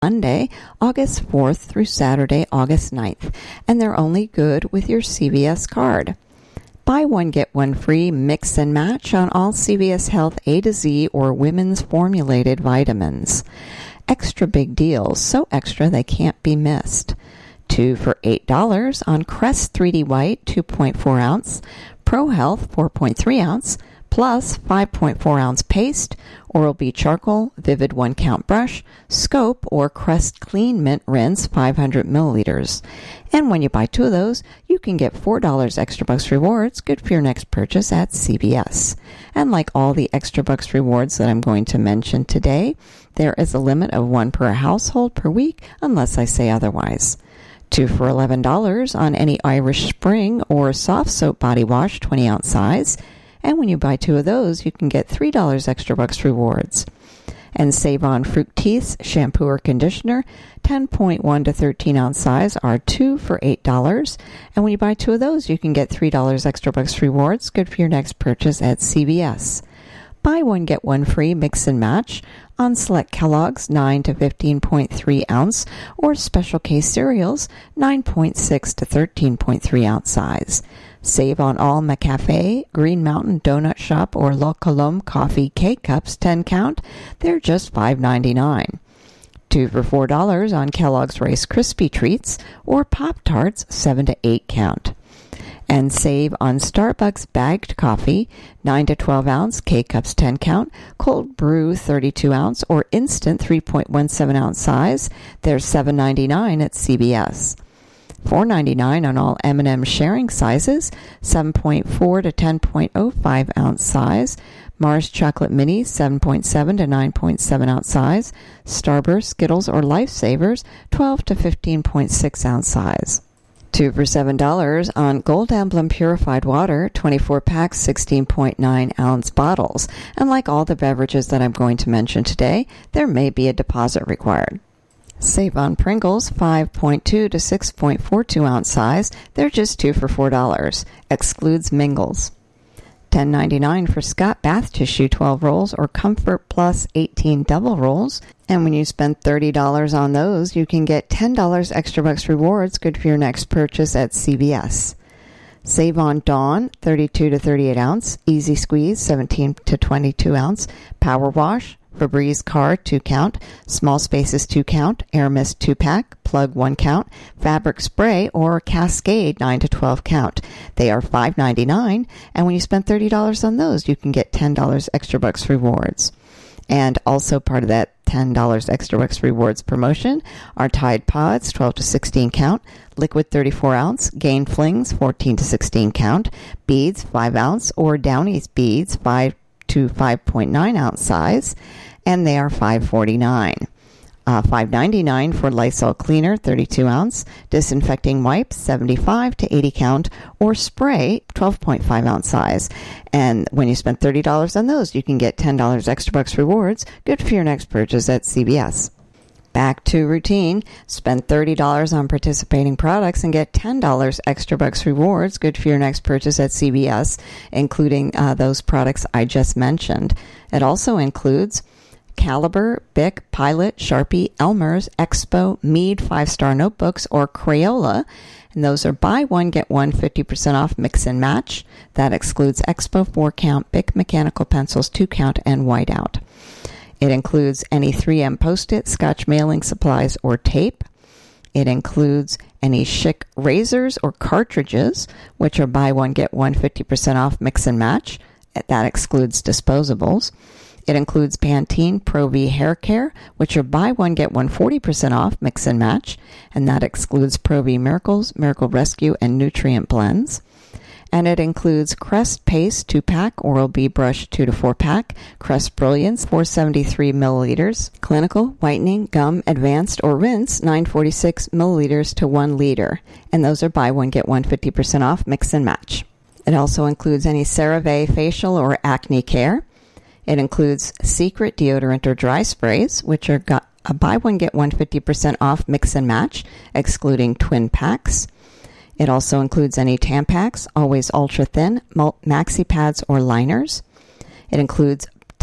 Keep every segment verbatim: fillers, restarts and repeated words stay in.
Monday, August fourth through Saturday, August ninth, and they're only good with your C V S card. Buy one, get one free mix and match on all C V S Health A to Z or women's formulated vitamins. Extra big deals, so extra they can't be missed. Two for eight dollars on Crest three D White two point four ounce, Pro Health four point three ounce, plus five point four ounce paste, Oral-B Charcoal, Vivid one count brush, Scope or Crest Clean Mint Rinse five hundred milliliters. And when you buy two of those, you can get four dollars extra bucks rewards, good for your next purchase at C V S. And like all the extra bucks rewards that I'm going to mention today, there is a limit of one per household per week unless I say otherwise. Two for eleven dollars on any Irish Spring or Soft Soap Body Wash twenty ounce size. And when you buy two of those, you can get three dollars extra bucks rewards. And save on Fructis shampoo or conditioner, ten point one to thirteen ounce size are two for eight dollars. And when you buy two of those, you can get three dollars extra bucks rewards, good for your next purchase at C V S. Buy one, get one free mix and match on select Kellogg's nine to fifteen point three ounce or Special K cereals nine point six to thirteen point three ounce size. Save on all McCafe, Green Mountain Donut Shop, or La Colombe Coffee K-Cups ten count. They're just five ninety-nine. Two for four dollars on Kellogg's Rice Krispie Treats or Pop-Tarts seven to eight count. And save on Starbucks bagged coffee, nine to twelve ounce, K-Cups ten count, cold brew thirty-two ounce, or instant three point one seven ounce size. They're seven ninety-nine at C V S. four ninety-nine on all M and M sharing sizes, seven point four to ten point oh five ounce size. Mars Chocolate Minis, seven point seven to nine point seven ounce size. Starburst, Skittles, or Lifesavers, twelve to fifteen point six ounce size. Two for seven dollars on Gold Emblem Purified Water, twenty-four packs, sixteen point nine ounce bottles. And like all the beverages that I'm going to mention today, there may be a deposit required. Save on Pringles, five point two to six point four two ounce size. They're just two for four dollars. Excludes Mingles. ten ninety-nine for Scott Bath Tissue twelve rolls or Comfort Plus eighteen double rolls. And when you spend thirty dollars on those, you can get ten dollars extra bucks rewards, good for your next purchase at C V S. Save on Dawn, thirty-two to thirty-eight ounce, Easy Squeeze, seventeen to twenty-two ounce, Power Wash, Febreze Car two count, Small Spaces two count, Air Mist two pack, Plug one count, Fabric Spray or Cascade nine to twelve count. They are five ninety-nine, and when you spend thirty dollars on those, you can get ten dollars extra bucks rewards. And also part of that ten dollars extra bucks rewards promotion are Tide Pods twelve to sixteen count, Liquid thirty-four ounce, Gain Flings fourteen to sixteen count, Beads five ounce or Downy's Beads five to five point nine ounce size, and they are five forty-nine. Uh, five ninety-nine for Lysol Cleaner thirty-two ounce, Disinfecting Wipes seventy-five to eighty count, or Spray twelve point five ounce size. And when you spend thirty dollars on those, you can get ten dollars extra bucks rewards, good for your next purchase at C V S. Back to routine. Spend thirty dollars on participating products and get ten dollars extra bucks rewards, good for your next purchase at C V S, including uh, those products I just mentioned. It also includes Caliber, Bic, Pilot, Sharpie, Elmer's, Expo, Mead five-star notebooks, or Crayola. And those are buy one, get one fifty percent off mix and match. That excludes Expo four count, Bic mechanical pencils two count, and whiteout. It includes any three M Post-it, Scotch mailing supplies, or tape. It includes any Schick razors or cartridges, which are buy one, get one fifty percent off mix and match. That excludes disposables. It includes Pantene Pro V Hair Care, which are buy one, get one forty percent off mix and match. And that excludes Pro V Miracles, Miracle Rescue, and Nutrient Blends. And it includes Crest Paste two pack, Oral-B Brush two to four pack, Crest Brilliance four hundred seventy-three milliliters, Clinical Whitening Gum Advanced or Rinse nine hundred forty-six milliliters to one liter. And those are buy one, get one fifty percent off mix and match. It also includes any CeraVe facial or acne care. It includes Secret deodorant or dry sprays, which are got a buy one, get one fifty percent off mix and match, excluding twin packs. It also includes any Tampax, Always Ultra Thin, Maxi Pads, or liners. It includes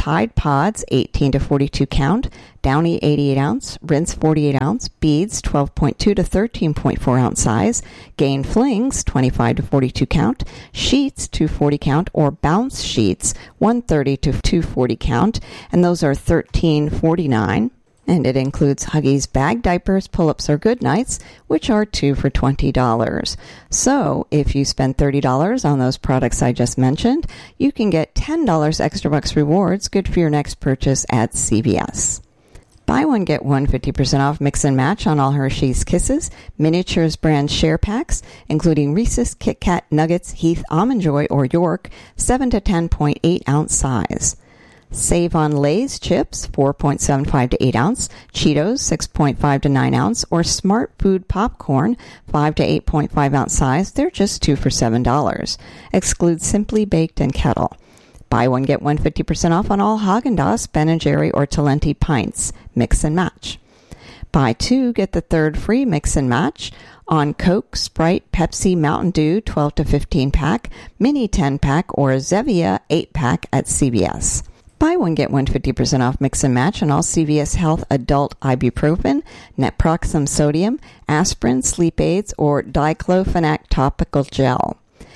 Tide Pods eighteen to forty-two count, Downy eighty-eight ounce, Rinse forty-eight ounce, Beads twelve point two to thirteen point four ounce size, Gain Flings twenty-five to forty-two count, Sheets two forty count, or Bounce Sheets one thirty to two forty count, and those are thirteen forty-nine. And it includes Huggies bag diapers, pull-ups, or Goodnights, which are two for twenty dollars. So if you spend thirty dollars on those products I just mentioned, you can get ten dollars extra bucks rewards, good for your next purchase at C V S. Buy one, get one fifty percent off mix and match on all Hershey's Kisses, Miniatures brand share packs, including Reese's, Kit Kat, Nuggets, Heath, Almond Joy, or York, seven to ten point eight ounce size. Save on Lay's chips, four point seven five to eight ounce, Cheetos, six point five to nine ounce, or Smart Food popcorn, five to eight point five ounce size. They're just two for seven dollars. Excludes Simply Baked and Kettle. Buy one, get one fifty percent off on all Haagen-Dazs, Ben and Jerry, or Talenti pints. Mix and match. Buy two, get the third free mix and match on Coke, Sprite, Pepsi, Mountain Dew twelve to fifteen pack, Mini ten pack, or Zevia eight pack at C V S. Buy one, get one fifty percent off mix and match on all C V S Health adult ibuprofen, naproxen sodium, aspirin, sleep aids, or diclofenac topical gel.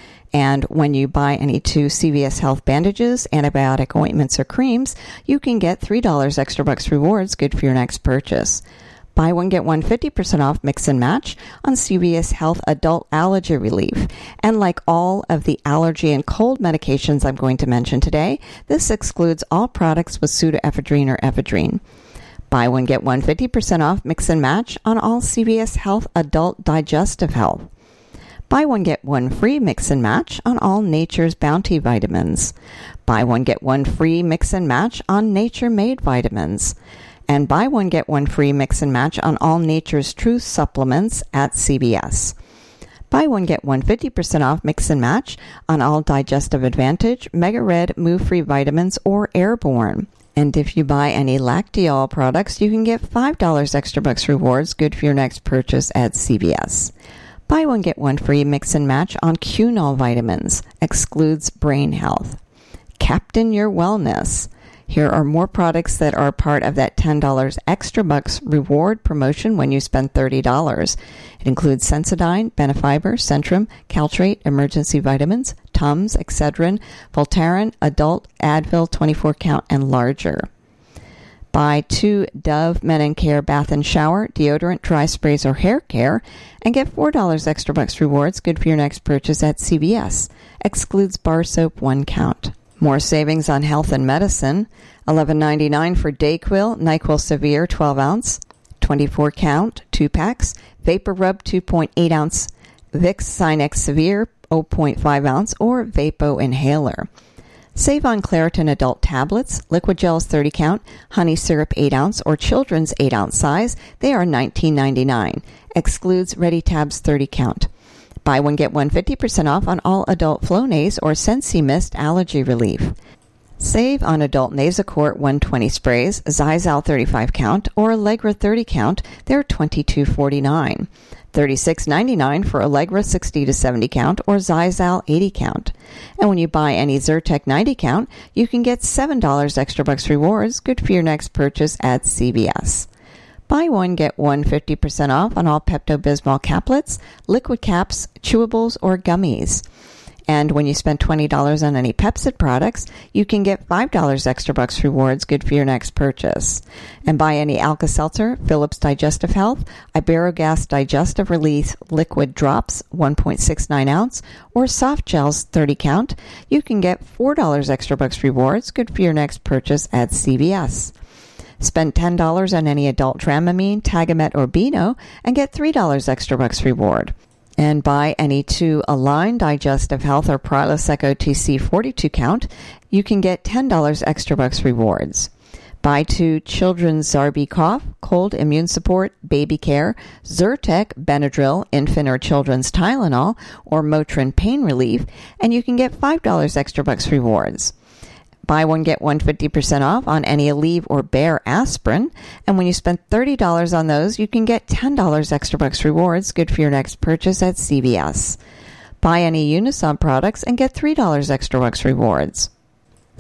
And when you buy any two C V S Health bandages, antibiotic ointments, or creams, you can get three dollars extra bucks rewards, good for your next purchase. Buy one, get one fifty percent off mix and match on C V S Health Adult Allergy Relief. And like all of the allergy and cold medications I'm going to mention today, this excludes all products with pseudoephedrine or ephedrine. Buy one, get one fifty percent off mix and match on all C V S Health Adult Digestive Health. Buy one, get one free mix and match on all Nature's Bounty vitamins. Buy one, get one free mix and match on Nature Made vitamins. And buy one, get one free mix and match on all Nature's Truth supplements at C V S. Buy one, get one fifty percent off mix and match on all Digestive Advantage, Mega Red, Move Free vitamins, or Airborne. And if you buy any Lactiol products, you can get five dollars extra bucks rewards, good for your next purchase at C V S. Buy one, get one free mix and match on Qunol vitamins, excludes brain health. Captain Your Wellness. Here are more products that are part of that ten dollars extra bucks reward promotion when you spend thirty dollars. It includes Sensodyne, Benefiber, Centrum, Caltrate, Emergency Vitamins, Tums, Excedrin, Voltaren, Adult, Advil, twenty-four count, and larger. Buy two Dove Men and Care Bath and Shower, deodorant, dry sprays, or hair care, and get four dollars extra bucks rewards, good for your next purchase at C V S. Excludes bar soap, one count. More savings on health and medicine. eleven ninety-nine for Dayquil, NyQuil Severe twelve ounce, twenty-four count, two packs. Vapor Rub two point eight ounce, Vicks Sinex Severe zero point five ounce, or Vapo Inhaler. Save on Claritin Adult Tablets, Liquid Gels thirty count, Honey Syrup eight ounce, or Children's eight ounce size. They are nineteen ninety-nine. Excludes Ready Tabs thirty count. Buy one, get one fifty percent off on all adult Flonase or Sensi Mist allergy relief. Save on adult Nasacort one twenty sprays, Zizal thirty-five count, or Allegra thirty count. They're twenty-two forty-nine. thirty-six ninety-nine for Allegra sixty to seventy count or Zizal eighty count. And when you buy any Zyrtec ninety count, you can get seven dollars extra bucks rewards, good for your next purchase at C V S. Buy one, get one fifty percent off on all Pepto-Bismol caplets, liquid caps, chewables, or gummies. And when you spend twenty dollars on any Pepcid products, you can get five dollars extra bucks rewards, good for your next purchase. And buy any Alka-Seltzer, Philips Digestive Health, Iberogast Digestive Release Liquid Drops, one point six nine ounce, or Soft Gels thirty count, you can get four dollars extra bucks rewards, good for your next purchase at C V S. Spend ten dollars on any adult Dramamine, Tagamet, or Beano, and get three dollars extra bucks reward. And buy any two Align Digestive Health or Prilosec O T C forty-two count, you can get ten dollars extra bucks rewards. Buy two Children's Zarbee's Cough, Cold Immune Support, Baby Care, Zyrtec, Benadryl, Infant or Children's Tylenol, or Motrin Pain Relief, and you can get five dollars extra bucks rewards. Buy one, get one fifty percent off on any Aleve or Bayer aspirin. And when you spend thirty dollars on those, you can get ten dollars extra bucks rewards, good for your next purchase at C V S. Buy any Unisom products and get three dollars extra bucks rewards.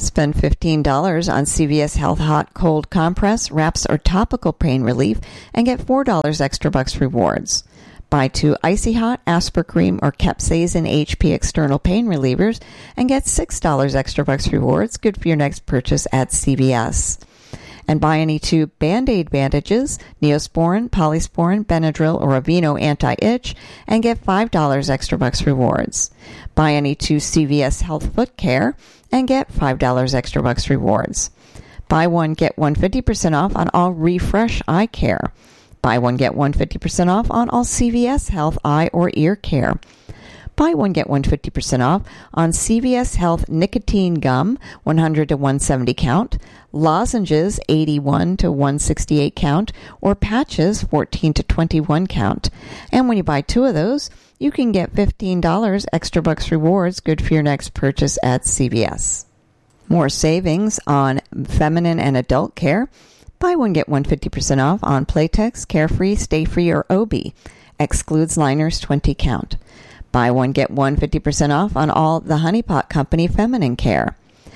Spend fifteen dollars on C V S Health Hot Cold Compress, wraps, or topical pain relief and get four dollars extra bucks rewards. Buy two Icy Hot, Aspercream, or Capsaicin H P external pain relievers and get six dollars extra bucks rewards, good for your next purchase at C V S. And buy any two Band-Aid bandages, Neosporin, Polysporin, Benadryl, or Aveeno anti-itch, and get five dollars extra bucks rewards. Buy any two C V S Health Foot Care and get five dollars extra bucks rewards. Buy one, get one fifty percent off on all Refresh Eye Care. Buy one, get one fifty percent off on all C V S Health Eye or Ear Care. Buy one, get one fifty percent off on C V S Health Nicotine Gum, one hundred to one seventy count, lozenges, eighty-one to one sixty-eight count, or patches, fourteen to twenty-one count. And when you buy two of those, you can get fifteen dollars extra bucks rewards, good for your next purchase at C V S. More savings on feminine and adult care. Buy one, get one fifty percent off on Playtex, Carefree, Stay Free, or Obi. Excludes liners, twenty count. Buy one, get one fifty percent off on all the Honey Pot Company feminine care.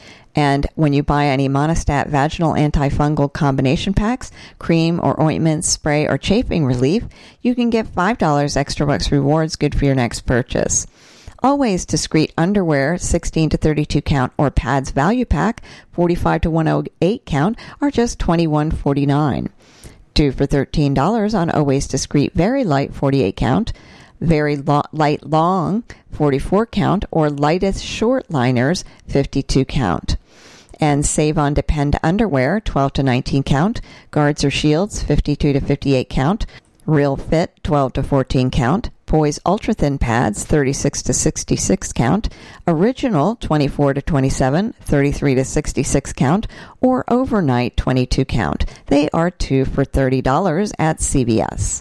And when you buy any Monistat vaginal antifungal combination packs, cream or ointment, spray, or chafing relief, you can get five dollars extra bucks rewards, good for your next purchase. Always Discreet underwear, sixteen to thirty-two count, or pads value pack, forty-five to one oh eight count, are just twenty-one forty-nine. Two for thirteen dollars on Always Discreet Very Light forty-eight count, Very lo- Light Long forty-four count, or Lightest Short Liners fifty-two count. And save on Depend underwear, twelve to nineteen count, Guards or Shields, fifty-two to fifty-eight count, Real Fit, twelve to fourteen count, Poise Ultra Thin Pads, thirty-six to sixty-six count, Original, twenty-four to twenty-seven, thirty-three to sixty-six count, or Overnight, twenty-two count. They are two for thirty dollars at C V S.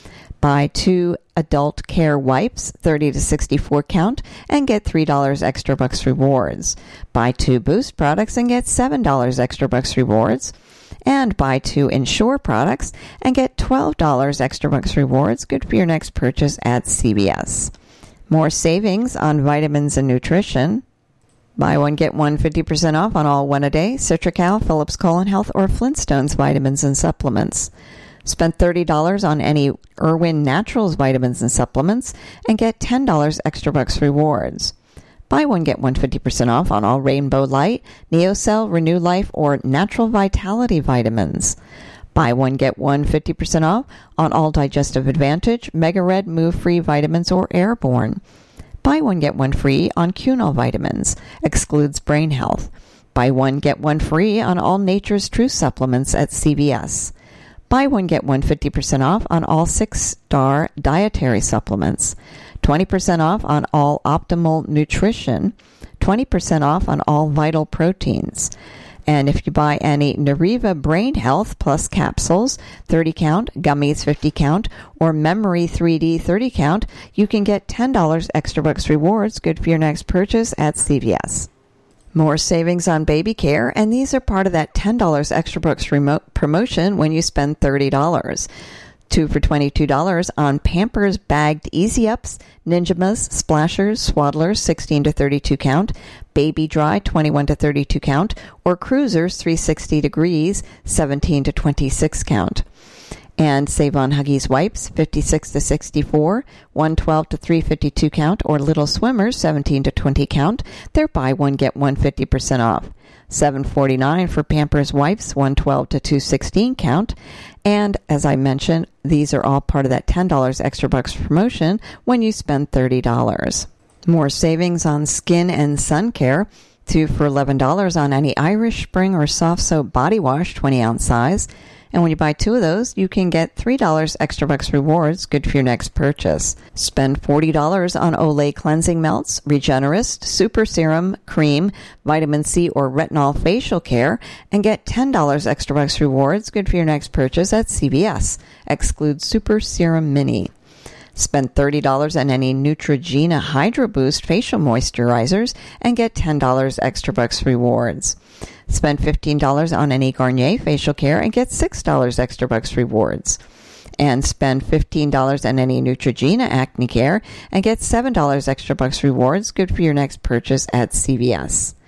Buy two Adult Care Wipes, thirty to sixty-four count, and get three dollars extra bucks rewards. Buy two Boost products and get seven dollars extra bucks rewards. And buy two Ensure products and get twelve dollars extra bucks rewards, good for your next purchase at C V S. More savings on vitamins and nutrition. Buy one, get one fifty percent off on all One-A-Day, Citracal, Philips Colon Health, or Flintstones vitamins and supplements. Spend thirty dollars on any Irwin Naturals vitamins and supplements and get ten dollars extra bucks rewards. Buy one, get one fifty percent off on all Rainbow Light, Neocell, Renew Life, or Natural Vitality vitamins. Buy one, get one fifty percent off on all Digestive Advantage, Mega Red, Move Free vitamins, or Airborne. Buy one, get one free on Cunol vitamins. Excludes brain health. Buy one, get one free on all Nature's True supplements at C V S. Buy one, get one fifty percent off on all Six Star dietary supplements. twenty percent off on all Optimal Nutrition. twenty percent off on all Vital Proteins. And if you buy any Nariva Brain Health Plus capsules, thirty count, gummies fifty count, or Memory three D thirty count, you can get ten dollars extra bucks rewards, good for your next purchase at C V S. More savings on baby care, and these are part of that ten dollars extra bucks remote promotion when you spend thirty dollars. Two for twenty-two dollars on Pampers Bagged Easy Ups, Ninjamas, Splashers, Swaddlers, sixteen to thirty-two count, Baby Dry, twenty-one to thirty-two count, or Cruisers, three hundred sixty degrees, seventeen to twenty-six count. And save on Huggies Wipes, fifty-six to sixty-four, one twelve to three fifty-two count, or Little Swimmers, seventeen to twenty count. They're buy one, get one fifty percent off. seven forty-nine for Pampers Wipes, one twelve to two sixteen count. And as I mentioned, these are all part of that ten dollars extra bucks promotion when you spend thirty dollars. More savings on skin and sun care. Two for eleven dollars on any Irish Spring or Soft Soap body wash, twenty ounce size. And when you buy two of those, you can get three dollars extra bucks rewards, good for your next purchase. Spend forty dollars on Olay Cleansing Melts, Regenerist, Super Serum, Cream, Vitamin C, or Retinol Facial Care, and get ten dollars extra bucks rewards, good for your next purchase at C V S. Excludes Super Serum Mini. Spend thirty dollars on any Neutrogena Hydro Boost facial moisturizers and get ten dollars extra bucks rewards. Spend fifteen dollars on any Garnier facial care and get six dollars extra bucks rewards. And spend fifteen dollars on any Neutrogena acne care and get seven dollars extra bucks rewards, good for your next purchase at C V S.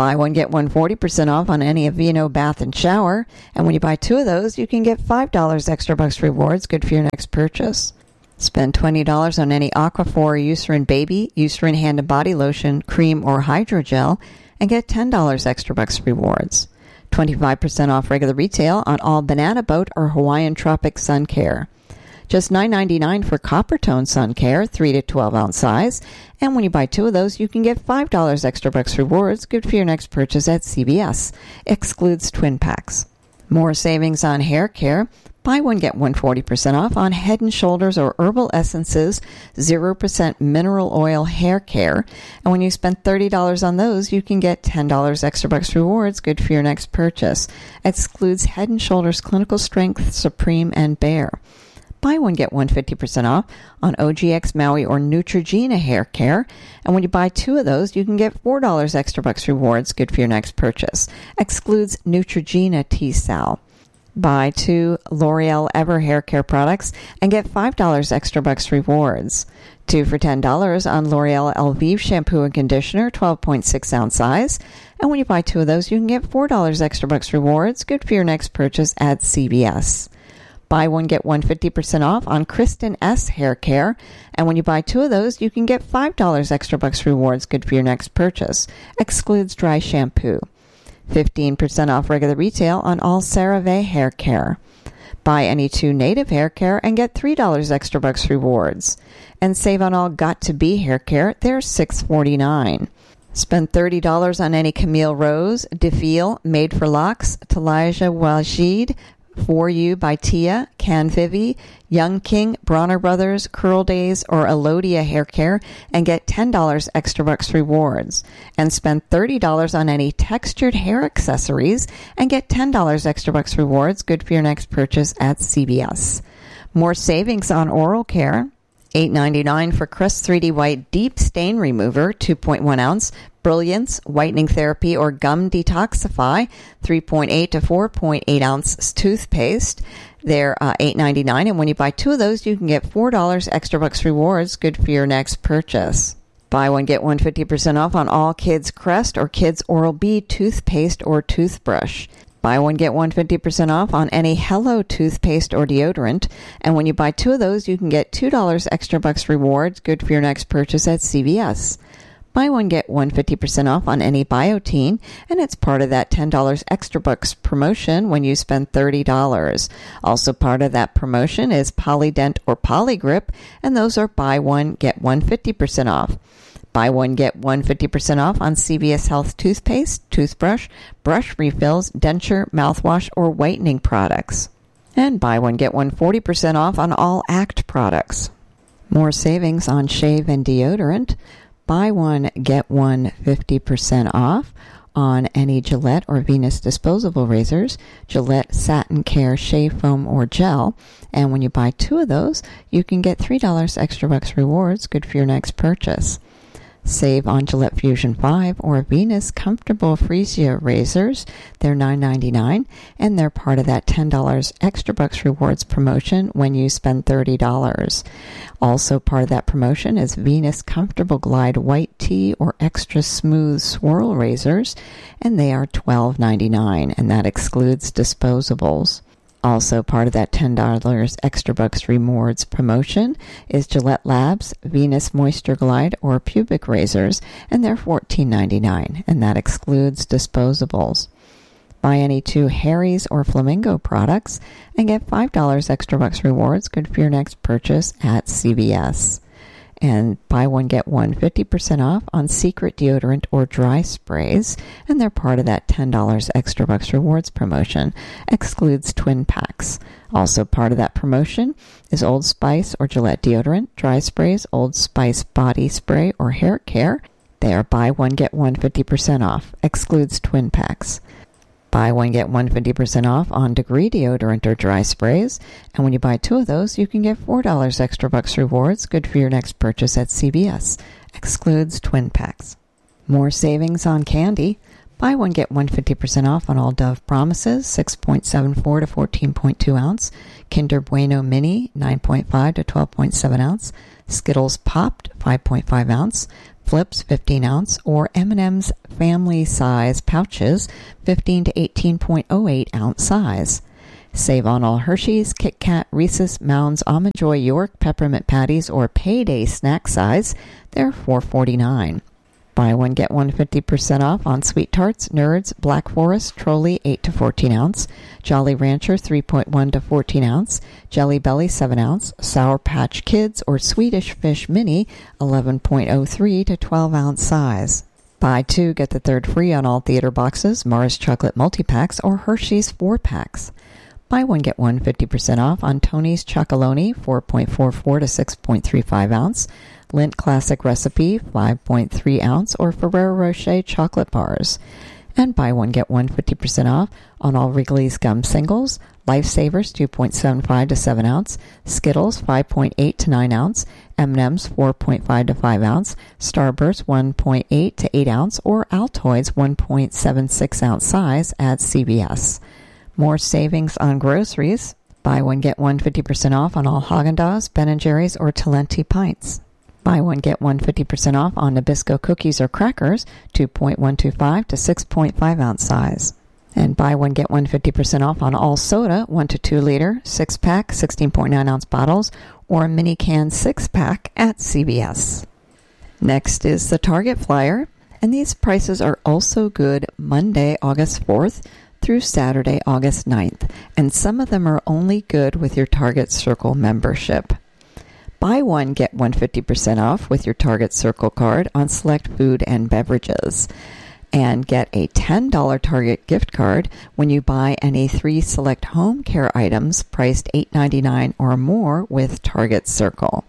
Buy one, get one forty percent off on any Aveeno bath and shower. And when you buy two of those, you can get five dollars extra bucks rewards, good for your next purchase. Spend twenty dollars on any Aquaphor Eucerin Baby, Eucerin Hand and Body Lotion, Cream, or Hydrogel, and get ten dollars extra bucks rewards. twenty-five percent off regular retail on all Banana Boat or Hawaiian Tropic Sun Care. Just nine ninety-nine for Copper Tone Sun Care, three to twelve ounce size. And when you buy two of those, you can get five dollars extra bucks rewards, good for your next purchase at C V S. Excludes twin packs. More savings on hair care. Buy one, get one forty percent off on Head and Shoulders or Herbal Essences zero percent mineral oil hair care. And when you spend thirty dollars on those, you can get ten dollars extra bucks rewards, good for your next purchase. Excludes Head and Shoulders Clinical Strength, Supreme, and Bare. Buy one, get one fifty percent off on O G X Maui or Neutrogena hair care. And when you buy two of those, you can get four dollars extra bucks rewards, good for your next purchase. Excludes Neutrogena T-Sal. Buy two L'Oreal Ever hair care products and get five dollars extra bucks rewards. Two for ten dollars on L'Oreal Elvive shampoo and conditioner, twelve point six ounce size. And when you buy two of those, you can get four dollars extra bucks rewards, good for your next purchase at C V S. Buy one, get one fifty percent off on Kristen S hair care. And when you buy two of those, you can get five dollars extra bucks rewards, good for your next purchase. Excludes dry shampoo. fifteen percent off regular retail on all CeraVe hair care. Buy any two Native hair care and get three dollars extra bucks rewards. And save on all Got To Be hair care, they're six forty-nine. Spend thirty dollars on any Camille Rose, Defile, Made for Locks, Talaja Wajid, For You by Tia, Canvivi, Young King, Bronner Brothers, Curl Days, or Elodia hair care and get ten dollars extra bucks rewards. And spend thirty dollars on any textured hair accessories and get ten dollars extra bucks rewards, good for your next purchase at C V S. More savings on oral care. eight ninety-nine for Crest three D White Deep Stain Remover, two point one ounce, Brilliance Whitening Therapy or Gum Detoxify, three point eight to four point eight ounce toothpaste. They're uh, eight ninety-nine, and when you buy two of those, you can get four dollars extra bucks rewards, good for your next purchase. Buy one, get one fifty percent off on all Kids Crest or Kids Oral-B toothpaste or toothbrush. Buy one, get one fifty percent off on any Hello toothpaste or deodorant. And when you buy two of those, you can get two dollars extra bucks rewards, good for your next purchase at C V S. Buy one, get one fifty percent off on any Biotene, and it's part of that ten dollars extra bucks promotion when you spend thirty dollars. Also part of that promotion is Polydent or Polygrip, and those are buy one, get one fifty percent off. Buy one, get one fifty percent off on C V S Health toothpaste, toothbrush, brush refills, denture, mouthwash, or whitening products. And buy one, get one forty percent off on all Act products. More savings on shave and deodorant. Buy one, get one fifty percent off on any Gillette or Venus disposable razors, Gillette Satin Care Shave Foam or Gel. And when you buy two of those, you can get three dollars extra bucks rewards, good for your next purchase. Save on Gillette Fusion five or Venus Comfortable Freesia razors. They're nine ninety-nine, and they're part of that ten dollars extra bucks rewards promotion when you spend thirty dollars. Also part of that promotion is Venus Comfortable Glide White Tea or Extra Smooth Swirl razors, and they are twelve ninety-nine, and that excludes disposables. Also part of that ten dollars extra bucks rewards promotion is Gillette Labs Venus Moisture Glide or Pubic razors, and they're fourteen ninety-nine, and that excludes disposables. Buy any two Harry's or Flamingo products and get five dollars extra bucks rewards, good for your next purchase at C V S. And buy one, get one fifty percent off on Secret deodorant or dry sprays, and they're part of that ten dollars extra bucks rewards promotion. Excludes twin packs. Also part of that promotion is Old Spice or Gillette deodorant, dry sprays, Old Spice body spray or hair care. They are buy one, get one fifty percent off. Excludes twin packs. Buy one, get one fifty percent off on Degree deodorant or dry sprays. And when you buy two of those, you can get four dollars extra bucks rewards, good for your next purchase at C V S. Excludes twin packs. More savings on candy. Buy one, get one fifty percent off on all Dove Promises, six point seven four to fourteen point two ounce. Kinder Bueno Mini, nine point five to twelve point seven ounce. Skittles Popped, five point five ounce. Flips, fifteen ounce. Or M and M's Family Size Pouches, fifteen to eighteen point oh eight ounce size. Save on all Hershey's, Kit Kat, Reese's, Mounds, Almond Joy, York, Peppermint Patties, or Payday snack size. They're four forty-nine. Buy one, get one fifty percent off on Sweet Tarts, Nerds, Black Forest, Trolli eight to fourteen ounce, Jolly Rancher three point one to fourteen ounce, Jelly Belly seven ounce, Sour Patch Kids or Swedish Fish Mini eleven point oh three to twelve ounce size. Buy two, get the third free on all theater boxes, Mars Chocolate Multi-Packs, or Hershey's four packs. Buy one, get one fifty percent off on Tony's Chocolonely four point four four to six point three five ounce, Lindt Classic Recipe five point three ounce, or Ferrero Rocher chocolate bars. And buy one, get one fifty percent off on all Wrigley's gum singles, Lifesavers two point seven five to seven ounce, Skittles five point eight to nine ounce, M and M's four point five to five ounce, Starburst one point eight to eight ounce, or Altoids one point seven six ounce size at C V S. More savings on groceries. Buy one, get one fifty percent off on all Haagen-Dazs, Ben and Jerry's, or Talenti pints. Buy one, get one fifty percent off on Nabisco cookies or crackers, two point one two five to six point five ounce size. And buy one, get one fifty percent off on all soda, one to two liter, six pack, sixteen point nine ounce bottles, or a mini can six pack at C V S. Next is the Target Flyer, and these prices are also good Monday, August fourth through Saturday, August ninth, and some of them are only good with your Target Circle membership. Buy one, get one fifty percent off with your Target Circle card on select food and beverages. And get a ten dollars Target gift card when you buy any three select home care items priced eight ninety-nine or more with Target Circle.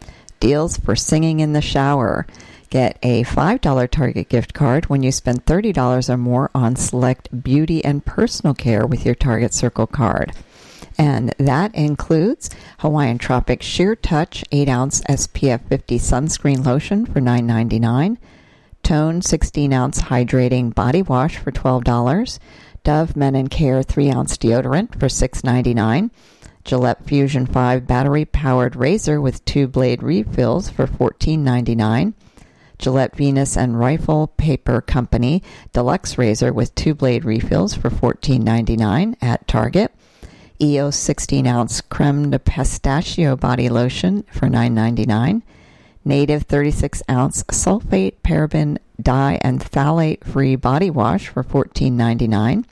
Deals for singing in the shower. Get a five dollars Target gift card when you spend thirty dollars or more on select beauty and personal care with your Target Circle card. And that includes Hawaiian Tropic Sheer Touch eight ounce S P F fifty sunscreen lotion for nine ninety-nine, Tone sixteen ounce hydrating body wash for twelve dollars, Dove Men and Care three ounce deodorant for six ninety-nine, Gillette Fusion five battery powered razor with two blade refills for fourteen ninety-nine, Gillette Venus and Rifle Paper Company deluxe razor with two blade refills for fourteen ninety-nine at Target, E O S sixteen ounce creme de pistachio body lotion for nine ninety-nine, Native thirty-six ounce sulfate, paraben, dye, and phthalate free body wash for fourteen ninety-nine,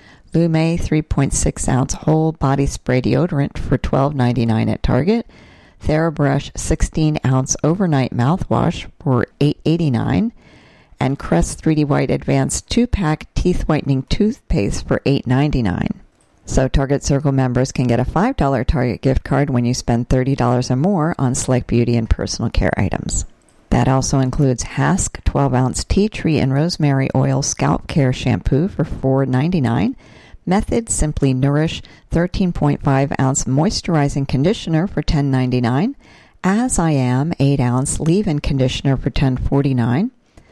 Lume three point six ounce whole body spray deodorant for twelve ninety-nine at Target, TheraBrush sixteen ounce overnight mouthwash for eight eighty-nine, and Crest three D White Advanced two pack teeth whitening toothpaste for eight ninety-nine. So Target Circle members can get a five dollars Target gift card when you spend thirty dollars or more on select beauty and personal care items. That also includes Hask twelve ounce tea tree and rosemary oil scalp care shampoo for four ninety-nine, Method Simply Nourish thirteen point five ounce moisturizing conditioner for ten ninety-nine, As I Am eight ounce leave-in conditioner for ten forty-nine,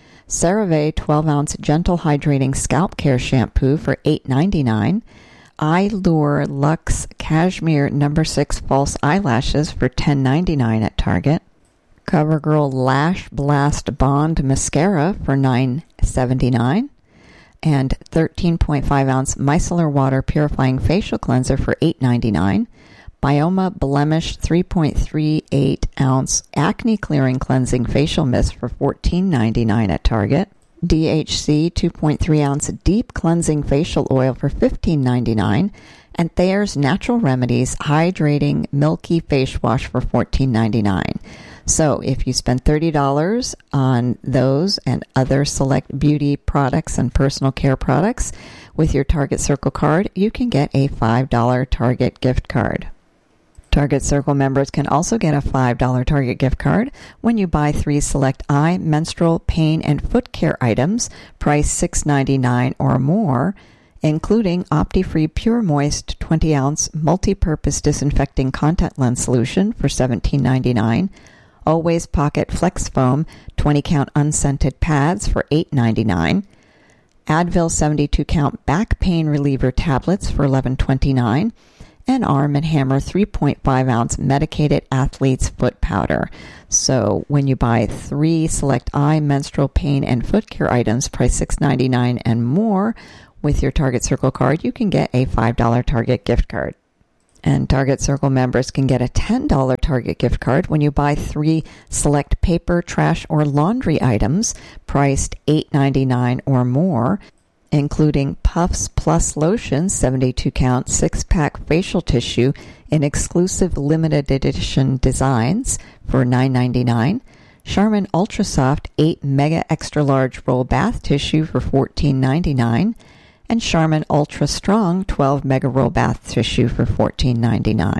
CeraVe twelve ounce gentle hydrating scalp care shampoo for eight ninety-nine, Allure Luxe Cashmere number six false eyelashes for ten ninety-nine at Target, CoverGirl Lash Blast Bond Mascara for nine seventy-nine, and thirteen point five ounce micellar water purifying facial cleanser for eight ninety-nine, Bioma Blemish three point three eight ounce acne clearing cleansing facial mist for fourteen ninety-nine at Target, D H C two point three ounce deep cleansing facial oil for fifteen ninety-nine, and Thayer's Natural Remedies hydrating milky face wash for fourteen ninety-nine. So if you spend thirty dollars on those and other select beauty products and personal care products with your Target Circle card, you can get a five dollars Target gift card. Target Circle members can also get a five dollars Target gift card when you buy three select eye, menstrual, pain, and foot care items priced six ninety-nine or more, including OptiFree Pure Moist twenty ounce multi-purpose disinfecting contact lens solution for seventeen ninety-nine, Always Pocket Flex Foam twenty count unscented pads for eight ninety-nine, Advil seventy-two count back pain reliever tablets for eleven twenty-nine, and Arm and Hammer three point five ounce medicated athlete's foot powder. So when you buy three select eye, menstrual pain, and foot care items priced six ninety-nine and more with your Target Circle card, you can get a five dollars Target gift card. And Target Circle members can get a ten dollars Target gift card when you buy three select paper, trash, or laundry items priced eight ninety-nine or more, including Puffs Plus Lotion seventy-two count six pack facial tissue in exclusive limited edition designs for nine ninety-nine, Charmin Ultra Soft eight Mega Extra Large Roll Bath Tissue for fourteen ninety-nine, and Charmin Ultra Strong twelve Mega Roll Bath Tissue for fourteen ninety-nine.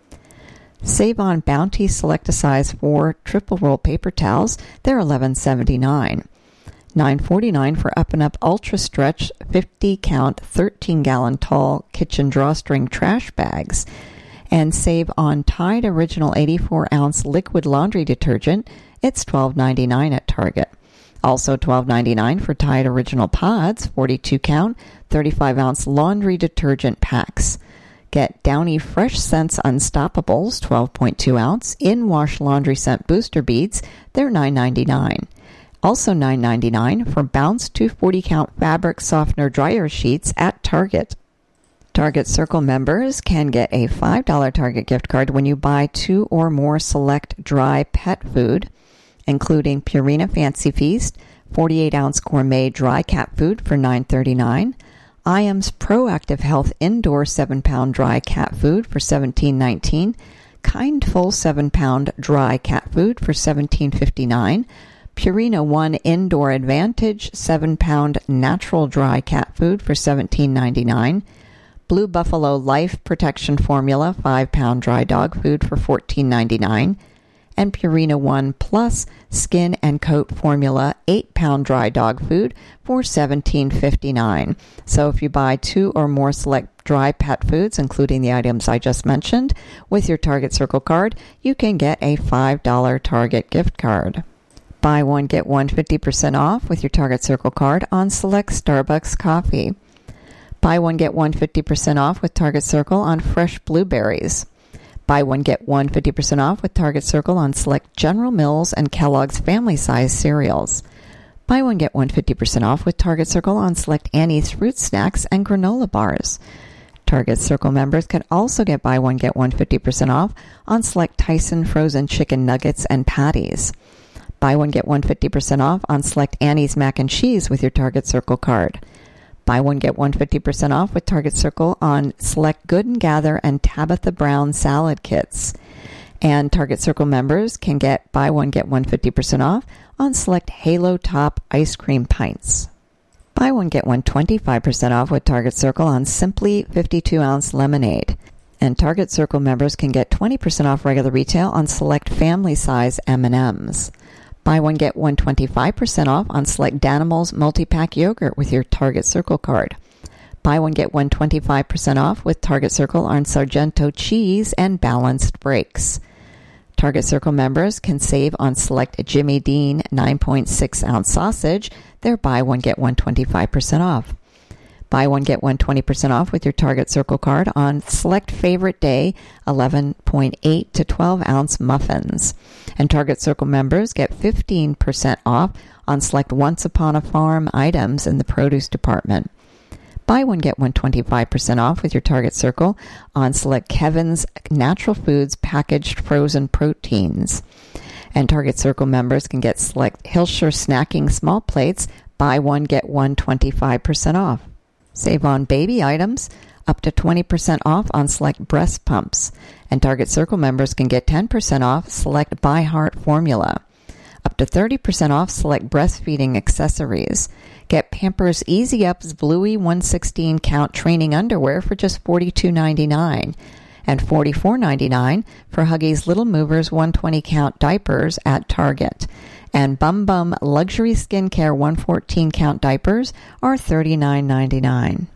Save on Bounty Select a Size four Triple Roll Paper Towels. They're eleven seventy-nine. nine forty-nine for Up and Up Ultra Stretch fifty count thirteen gallon tall kitchen drawstring trash bags. And save on Tide Original eighty-four ounce liquid laundry detergent. It's twelve ninety-nine at Target. Also twelve ninety-nine for Tide Original Pods forty-two count thirty-five ounce laundry detergent packs. Get Downy Fresh Scents Unstoppables twelve point two ounce in-wash laundry scent booster beads. They're nine ninety-nine. Also nine ninety-nine for Bounce two forty count fabric softener dryer sheets at Target. Target Circle members can get a five dollars Target gift card when you buy two or more select dry pet food, including Purina Fancy Feast forty-eight ounce gourmet dry cat food for nine thirty-nine, I A M's Proactive Health indoor seven pound dry cat food for seventeen nineteen, Kindful seven pound dry cat food for seventeen fifty-nine, Purina One Indoor Advantage seven pound natural dry cat food for seventeen ninety-nine, Blue Buffalo Life Protection Formula five pound dry dog food for fourteen ninety-nine, and Purina One Plus Skin and Coat Formula eight pound dry dog food for seventeen fifty-nine. So if you buy two or more select dry pet foods, including the items I just mentioned, with your Target Circle card, you can get a five dollars Target gift card. Buy one, get one fifty percent off with your Target Circle card on select Starbucks coffee. Buy one, get one fifty percent off with Target Circle on fresh blueberries. Buy one, get one fifty percent off with Target Circle on select General Mills and Kellogg's family size cereals. Buy one, get one fifty percent off with Target Circle on select Annie's fruit snacks and granola bars. Target Circle members can also get buy one, get one fifty percent off on select Tyson frozen chicken nuggets and patties. Buy one, get one fifty percent off on select Annie's mac and cheese with your Target Circle card. Buy one, get one fifty percent off with Target Circle on select Good and Gather and Tabitha Brown salad kits. And Target Circle members can get buy one, get one fifty percent off on select Halo Top ice cream pints. Buy one, get one twenty-five percent off with Target Circle on Simply fifty-two ounce lemonade. And Target Circle members can get twenty percent off regular retail on select family size M and M's. Buy one, get one twenty-five percent off on select Danimals multi-pack yogurt with your Target Circle card. Buy one, get one twenty-five percent off with Target Circle on Sargento cheese and balanced breaks. Target Circle members can save on select Jimmy Dean nine point six ounce sausage. They're buy one, get one twenty-five percent off. Buy one, get one twenty percent off with your Target Circle card on select Favorite Day eleven point eight to twelve ounce muffins. And Target Circle members get fifteen percent off on select Once Upon a Farm items in the produce department. Buy one, get one twenty-five percent off with your Target Circle on select Kevin's Natural Foods packaged frozen proteins. And Target Circle members can get select Hilshire Snacking small plates, buy one, get one twenty-five percent off. Save on baby items, up to twenty percent off on select breast pumps. And Target Circle members can get ten percent off select By Heart formula. Up to thirty percent off select breastfeeding accessories. Get Pampers Easy Ups Bluey one sixteen count training underwear for just forty-two ninety-nine. And forty-four ninety-nine for Huggies Little Movers one twenty count diapers at Target. And Bum Bum Luxury Skincare one fourteen count diapers are thirty-nine ninety-nine.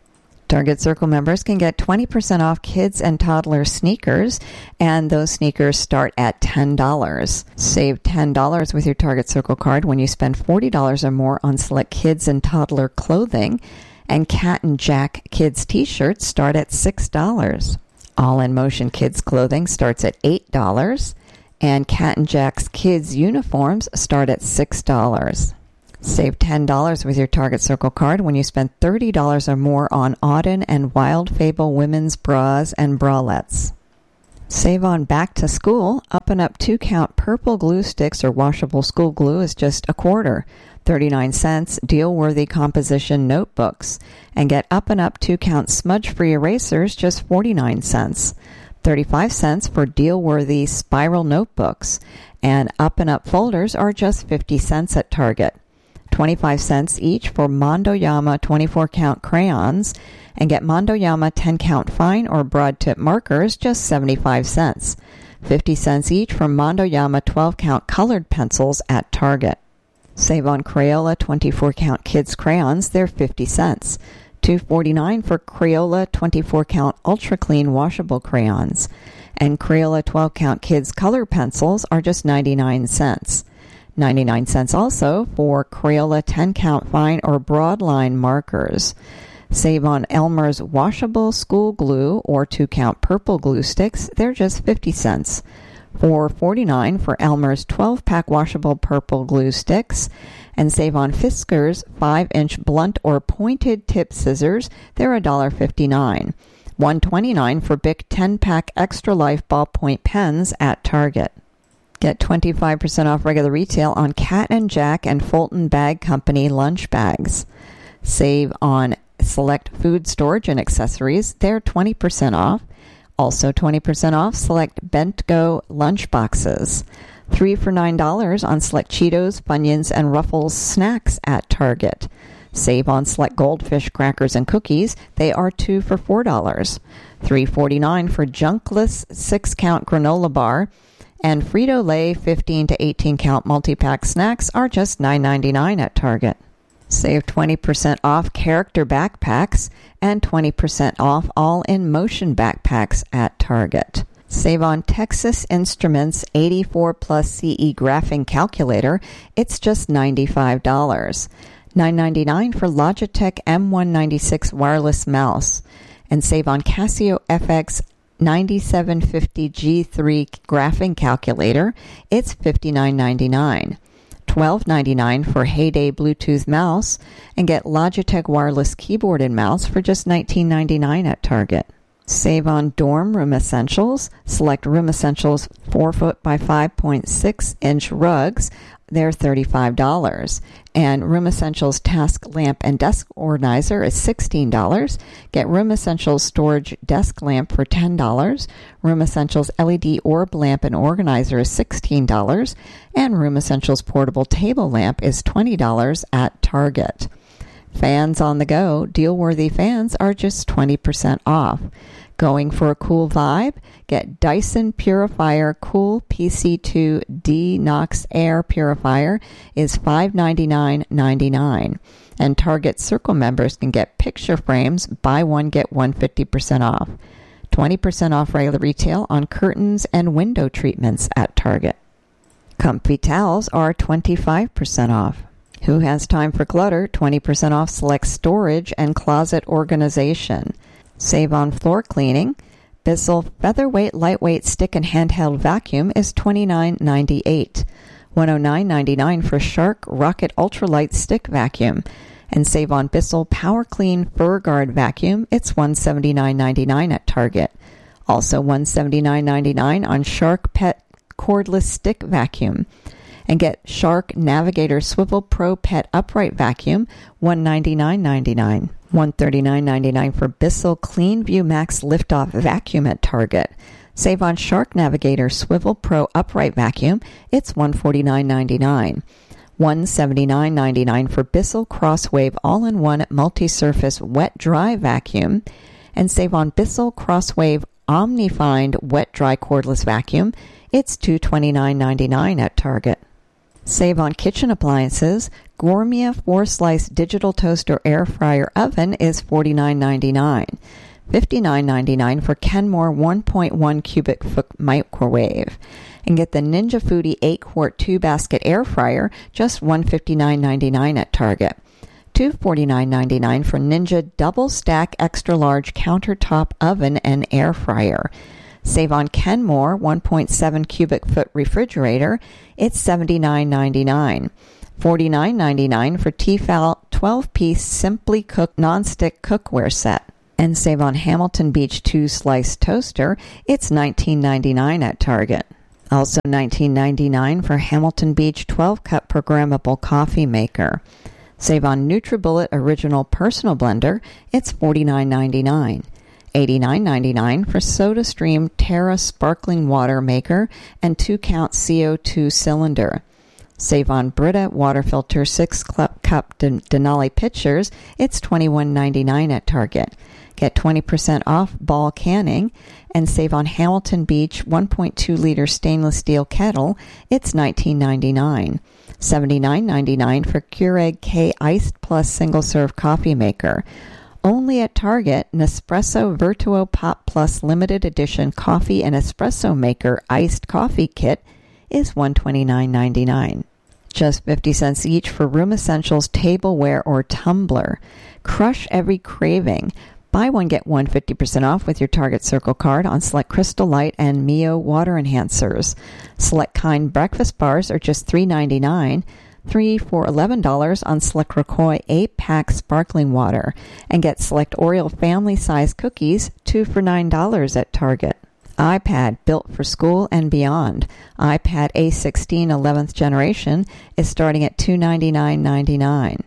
Target Circle members can get twenty percent off kids and toddler sneakers, and those sneakers start at ten dollars. Save ten dollars with your Target Circle card when you spend forty dollars or more on select kids and toddler clothing, and Cat and Jack kids t-shirts start at six dollars. All in Motion kids clothing starts at eight dollars, and Cat and Jack's kids uniforms start at six dollars. Save ten dollars with your Target Circle card when you spend thirty dollars or more on Auden and Wild Fable women's bras and bralettes. Save on Back to School. Up and Up two-count purple glue sticks or washable school glue is just a quarter, thirty-nine cents, deal-worthy composition notebooks. And get Up and Up two-count smudge-free erasers, just forty-nine cents. thirty-five cents for deal-worthy spiral notebooks. And Up and Up folders are just fifty cents at Target. twenty-five cents each for Mondoyama twenty-four count crayons, and get Mondoyama ten count fine or broad tip markers, just seventy-five cents. fifty cents each for Mondoyama twelve count colored pencils at Target. Save on Crayola twenty-four count kids crayons, they're fifty cents. two forty-nine for Crayola twenty-four count ultra clean washable crayons, and Crayola twelve count kids color pencils are just ninety-nine cents. ninety-nine cents also for Crayola ten count fine or broad line markers. Save on Elmer's washable school glue or two count purple glue sticks, they're just fifty cents. four forty-nine for Elmer's twelve pack washable purple glue sticks. And save on Fiskars five inch blunt or pointed tip scissors, they're one fifty-nine. one twenty-nine for Bic ten pack Extra Life ballpoint pens at Target. Get twenty-five percent off regular retail on Cat and Jack and Fulton Bag Company lunch bags. Save on select food storage and accessories, they're twenty percent off. Also twenty percent off select Bent-Go lunch boxes. three for nine dollars on select Cheetos, Funyuns, and Ruffles snacks at Target. Save on select Goldfish crackers and cookies, they are two for four dollars. three forty-nine for Junkless six count granola bar, and Frito-Lay fifteen to eighteen count multi-pack snacks are just nine ninety-nine at Target. Save twenty percent off character backpacks and twenty percent off all in Motion backpacks at Target. Save on Texas Instruments eighty-four plus C E graphing calculator, it's just ninety-five dollars. nine ninety-nine for Logitech M one ninety-six wireless mouse. And save on Casio F X ninety-seven fifty G three graphing calculator, it's fifty-nine ninety-nine. twelve ninety-nine for Heyday Bluetooth mouse, and get Logitech wireless keyboard and mouse for just nineteen ninety-nine at Target. Save on Dorm Room Essentials. Select Room Essentials four foot by five point six inch rugs, they're thirty-five dollars. And Room Essentials Task Lamp and Desk Organizer is sixteen dollars. Get Room Essentials Storage Desk Lamp for ten dollars. Room Essentials L E D Orb Lamp and Organizer is sixteen dollars. And Room Essentials Portable Table Lamp is twenty dollars at Target. Fans on the go, deal-worthy fans are just twenty percent off. Going for a cool vibe? Get Dyson Purifier Cool P C two D Nox Air Purifier is five ninety-nine ninety-nine. And Target Circle members can get picture frames, buy one, get one fifty percent off. twenty percent off regular retail on curtains and window treatments at Target. Comfy towels are twenty-five percent off. Who has time for clutter? twenty percent off select storage and closet organization. Save on floor cleaning. Bissell Featherweight Lightweight Stick and Handheld Vacuum is twenty-nine ninety-eight. one oh nine ninety-nine for Shark Rocket Ultralight Stick Vacuum. And save on Bissell Power Clean Fur Guard Vacuum, it's one seventy-nine ninety-nine at Target. Also one seventy-nine ninety-nine on Shark Pet Cordless Stick Vacuum. And get Shark Navigator Swivel Pro Pet Upright Vacuum, one ninety-nine ninety-nine. one thirty-nine ninety-nine for Bissell Clean View Max Liftoff Vacuum at Target. Save on Shark Navigator Swivel Pro Upright Vacuum, it's one forty-nine ninety-nine. one seventy-nine ninety-nine for Bissell Crosswave All-in-One Multi-Surface Wet Dry Vacuum. And save on Bissell Crosswave OmniFind Wet Dry Cordless Vacuum, it's two twenty-nine ninety-nine at Target. Save on kitchen appliances. Gourmet four-slice digital toaster air fryer oven is forty-nine ninety-nine. fifty-nine ninety-nine for Kenmore one point one cubic foot microwave. And get the Ninja Foodi eight quart two basket air fryer, just one hundred fifty-nine ninety-nine at Target. two hundred forty-nine ninety-nine for Ninja double stack extra large countertop oven and air fryer. Save on Kenmore one point seven cubic foot refrigerator, it's seventy-nine ninety-nine. forty-nine ninety-nine for Tefal twelve piece Simply Cooked nonstick cookware set. And save on Hamilton Beach two slice toaster, it's nineteen ninety-nine at Target. Also nineteen ninety-nine for Hamilton Beach twelve cup programmable coffee maker. Save on NutriBullet Original Personal Blender, it's forty-nine ninety-nine. eighty-nine ninety-nine for SodaStream Terra Sparkling Water Maker and two count C O two cylinder. Save on Brita Water Filter six cup Denali pitchers, it's twenty-one ninety-nine at Target. Get twenty percent off Ball Canning, and save on Hamilton Beach one point two liter stainless steel kettle, it's nineteen ninety-nine. seventy-nine ninety-nine for Keurig K Iced Plus single serve coffee maker. Only at Target, Nespresso Vertuo Pop Plus limited edition coffee and espresso maker iced coffee kit is one hundred twenty-nine ninety-nine. Just fifty cents each for Room Essentials tableware or tumbler. Crush every craving. Buy one, get one fifty percent off with your Target Circle card on select Crystal Light and Mio water enhancers. Select Kind breakfast bars are just three ninety-nine. Three for eleven dollars on select Rocoi eight pack sparkling water. And get select Oreo family size cookies, two for nine dollars at Target. iPad built for school and beyond. iPad A sixteen eleventh generation is starting at two hundred ninety-nine ninety-nine.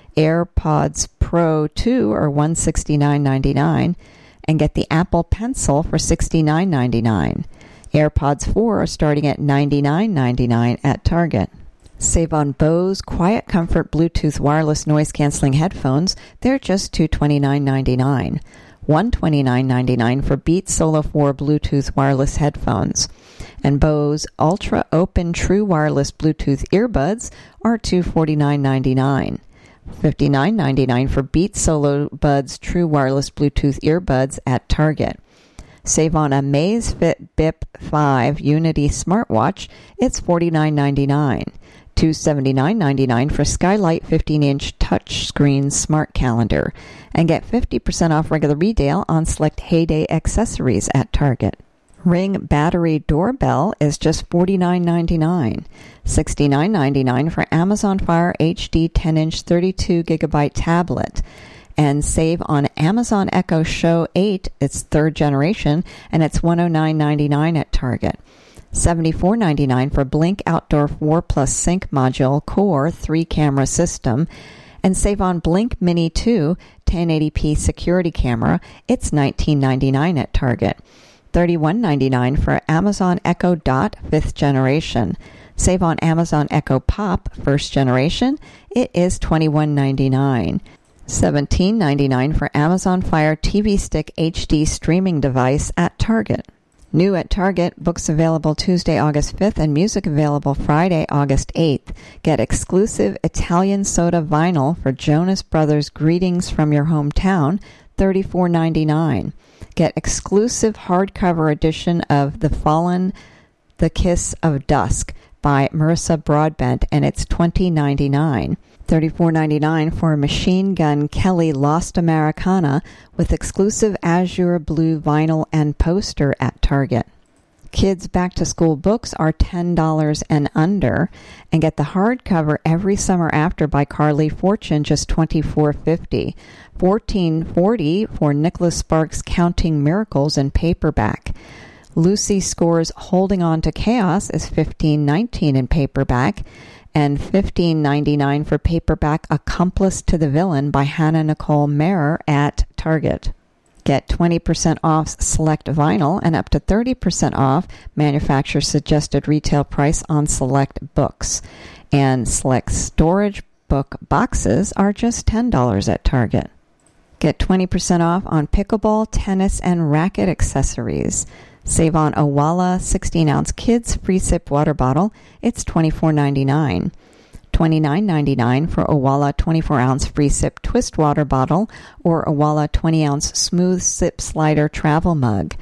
AirPods Pro two are one hundred sixty-nine ninety-nine, and get the Apple Pencil for sixty-nine ninety-nine. AirPods four are starting at ninety-nine ninety-nine at Target. Save on Bose Quiet Comfort Bluetooth wireless noise canceling headphones. They're just two hundred twenty-nine ninety-nine. one hundred twenty-nine ninety-nine for Beats Solo four Bluetooth wireless headphones. And Bose Ultra Open True Wireless Bluetooth earbuds are two hundred forty-nine ninety-nine. fifty-nine ninety-nine for Beats Solo Buds True Wireless Bluetooth earbuds at Target. Save on Amazfit B I P five Unity smartwatch, it's forty-nine ninety-nine. two hundred seventy-nine ninety-nine for Skylight fifteen inch touchscreen smart calendar. And get fifty percent off regular retail on select Heyday accessories at Target. Ring battery doorbell is just forty-nine ninety-nine. sixty-nine ninety-nine for Amazon Fire H D ten inch thirty-two gigabyte tablet. And save on Amazon Echo Show eight, its third generation, and it's one hundred nine ninety-nine at Target. seventy-four ninety-nine for Blink Outdoor four Plus Sync Module Core three camera system. And save on Blink Mini two ten eighty p security camera, it's nineteen ninety-nine at Target. thirty-one ninety-nine for Amazon Echo Dot fifth generation. Save on Amazon Echo Pop first generation, it is twenty-one ninety-nine. seventeen ninety-nine for Amazon Fire T V Stick H D streaming device at Target. New at Target, books available Tuesday, August fifth, and music available Friday, August eighth. Get exclusive Italian soda vinyl for Jonas Brothers' Greetings from Your Hometown, thirty-four ninety-nine. Get exclusive hardcover edition of The Fallen, The Kiss of Dusk by Marissa Broadbent, and it's twenty ninety-nine. thirty-four ninety-nine for Machine Gun Kelly Lost Americana with exclusive azure blue vinyl and poster at Target. Kids back to school books are ten dollars and under, and get the hardcover Every Summer After by Carly Fortune, just twenty-four fifty. fourteen forty for Nicholas Sparks' Counting Miracles in paperback. Lucy Score's Holding On to Chaos is fifteen nineteen in paperback, and fifteen ninety-nine for paperback Accomplice to the Villain by Hannah Nicole Mayer at Target. Get twenty percent off select vinyl and up to thirty percent off manufacturer suggested retail price on select books. And select storage book boxes are just ten dollars at Target. Get twenty percent off on pickleball, tennis, and racket accessories. Save on Owala sixteen ounce Kids Free Sip Water Bottle. It's twenty-four ninety-nine. twenty-nine ninety-nine for Owala twenty-four ounce Free Sip Twist Water Bottle or Owala twenty ounce Smooth Sip Slider Travel Mug.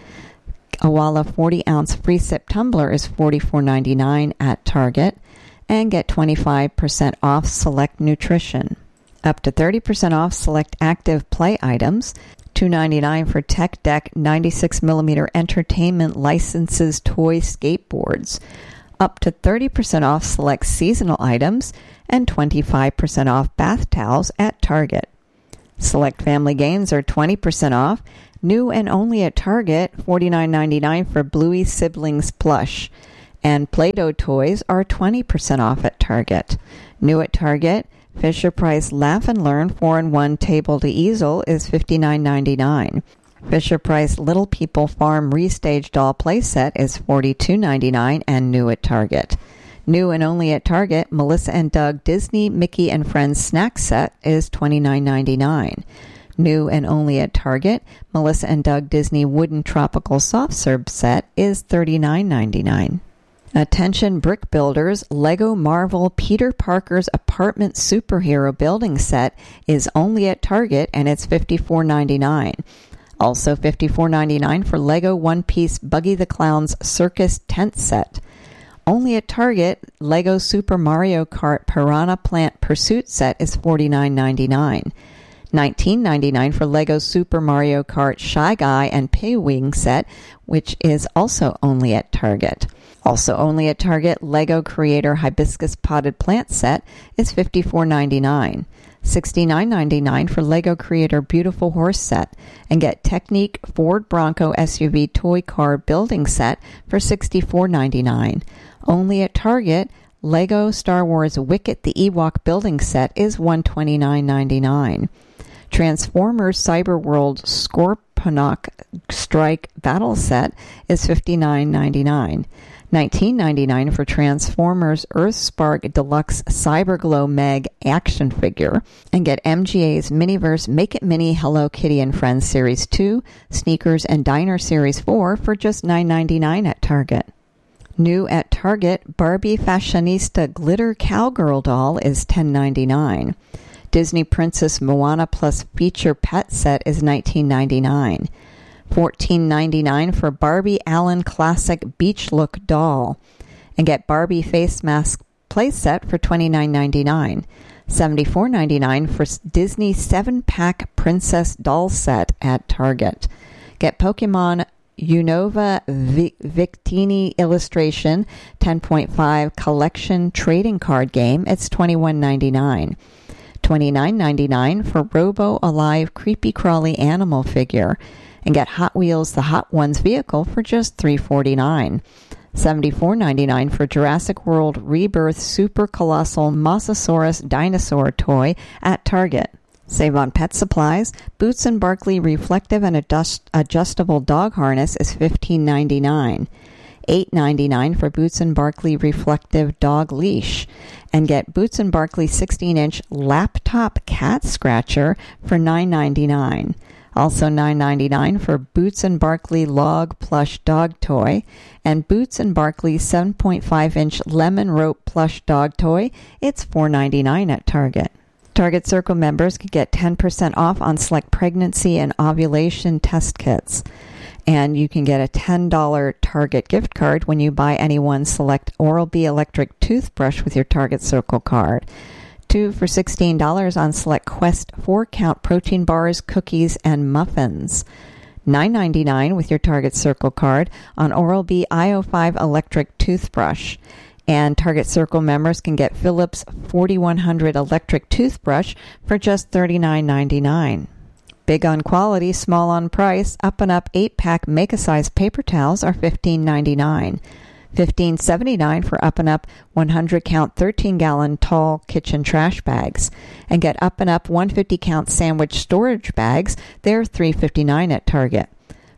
Owala forty ounce Free Sip Tumbler is forty-four ninety-nine at Target. And get twenty-five percent off select nutrition. Up to thirty percent off select active play items. two ninety-nine for Tech Deck ninety-six millimeter entertainment licenses toy skateboards. Up to thirty percent off select seasonal items and twenty-five percent off bath towels at Target. Select family games are twenty percent off. New and only at Target, forty-nine ninety-nine for Bluey Siblings Plush. And Play-Doh toys are twenty percent off at Target. New at Target, Fisher-Price Laugh and Learn four in one Table to Easel is fifty-nine ninety-nine. Fisher-Price Little People Farm Restage Doll Playset is forty-two ninety-nine and new at Target. New and only at Target, Melissa and Doug Disney Mickey and Friends Snack Set is twenty-nine ninety-nine. New and only at Target, Melissa and Doug Disney Wooden Tropical Soft Serve Set is thirty-nine ninety-nine. Attention brick builders, Lego Marvel Peter Parker's Apartment Superhero Building Set is only at Target and it's fifty-four ninety-nine. Also fifty-four ninety-nine for Lego One Piece Buggy the Clown's Circus Tent Set. Only at Target, Lego Super Mario Kart Piranha Plant Pursuit Set is forty-nine ninety-nine. nineteen ninety-nine for Lego Super Mario Kart Shy Guy and Paywing Set, which is also only at Target. Also only at Target, Lego Creator Hibiscus Potted Plant Set is fifty-four ninety-nine. sixty-nine ninety-nine for Lego Creator Beautiful Horse Set. And get Technique Ford Bronco S U V Toy Car Building Set for sixty-four ninety-nine. Only at Target, Lego Star Wars Wicket the Ewok Building Set is one hundred twenty-nine ninety-nine. Transformers Cyberworld Scorponok Strike Battle Set is fifty-nine ninety-nine. nineteen ninety-nine for Transformers Earthspark Deluxe Cyberglow Meg action figure. And get M G A's Miniverse Make It Mini Hello Kitty and Friends Series two, Sneakers and Diner Series four for just nine ninety-nine at Target. New at Target, Barbie Fashionista Glitter Cowgirl Doll is ten ninety-nine. Disney Princess Moana Plus Feature Pet Set is nineteen ninety-nine. fourteen ninety-nine for Barbie Allen Classic Beach Look Doll. And get Barbie Face Mask Playset for twenty-nine ninety-nine. seventy-four ninety-nine for Disney seven pack Princess Doll Set at Target. Get Pokemon Unova v- Victini Illustration ten point five Collection Trading Card Game. It's twenty-one ninety-nine. twenty-nine ninety-nine for Robo Alive Creepy Crawly Animal Figure. And get Hot Wheels The Hot Ones vehicle for just three forty-nine. seventy-four ninety-nine for Jurassic World Rebirth Super Colossal Mosasaurus Dinosaur Toy at Target. Save on pet supplies. Boots and Barkley Reflective and adjust- Adjustable Dog Harness is fifteen ninety-nine. eight ninety-nine for Boots and Barkley Reflective Dog Leash. And get Boots and Barkley sixteen inch Laptop Cat Scratcher for nine ninety-nine. Also nine ninety-nine for Boots and Barkley Log Plush Dog Toy. And Boots and Barkley seven point five inch Lemon Rope Plush Dog Toy. It's four ninety-nine at Target. Target Circle members can get ten percent off on select pregnancy and ovulation test kits. And you can get a ten dollars Target gift card when you buy any one select Oral-B electric toothbrush with your Target Circle card. Two for sixteen dollars on select Quest four count protein bars, cookies, and muffins. nine ninety-nine with your Target Circle card on Oral-B I O five electric toothbrush. And Target Circle members can get Philips forty-one hundred electric toothbrush for just thirty-nine ninety-nine. Big on quality, small on price, Up and Up eight pack Make-A-Size paper towels are fifteen ninety-nine. fifteen seventy-nine for Up and Up one hundred count thirteen gallon tall kitchen trash bags. And get Up and Up one hundred fifty count sandwich storage bags. They're three fifty-nine at Target.